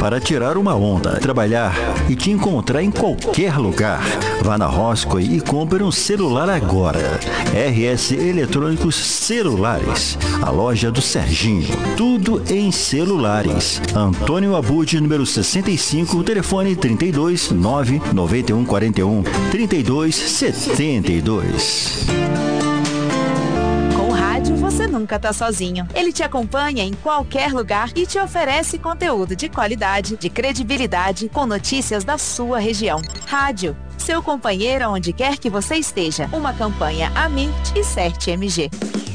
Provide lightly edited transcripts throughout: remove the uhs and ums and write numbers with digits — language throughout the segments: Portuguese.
para tirar uma onda, trabalhar e te encontrar em qualquer lugar. Vá na Roscoe e compre um celular agora. RS Eletrônicos Celulares, a loja do Serginho. Tudo em celulares. Antônio Abud, número 65, telefone 32 991 41 32 72. Você nunca tá sozinho. Ele te acompanha em qualquer lugar e te oferece conteúdo de qualidade, de credibilidade, com notícias da sua região. Rádio, seu companheiro onde quer que você esteja. Uma campanha Amint e Cert MG.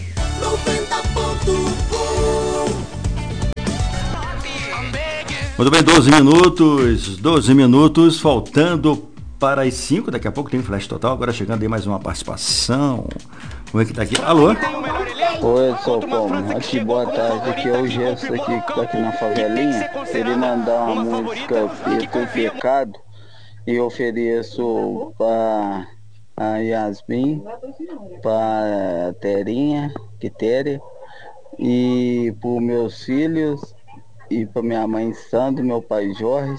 90.1. Muito bem, 12 minutos, faltando para as 5, daqui a pouco tem Flash Total, agora chegando aí mais uma participação. Como é que tá aqui? Alô? Oi, sou Paulo. Aqui, boa tarde. Aqui é o Gerson aqui, que tá aqui na favelinha. Queria mandar uma música Preto e Pecado e ofereço para a Yasmin, para a Terinha, Quitéria, e para os meus filhos, e para minha mãe Sandra, meu pai Jorge,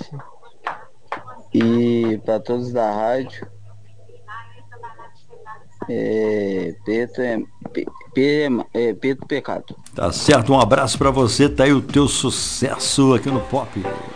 e para todos da rádio. Preto Pecado. Tá certo, um abraço pra você, tá aí o teu sucesso aqui no Pop.